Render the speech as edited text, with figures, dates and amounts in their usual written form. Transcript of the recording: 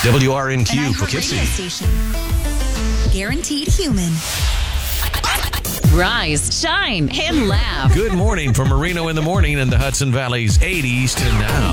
WRNQ radio Poughkeepsie. station. Guaranteed human. Rise, shine, and laugh. Good morning from Marino in the morning in the Hudson Valley's 80s to now.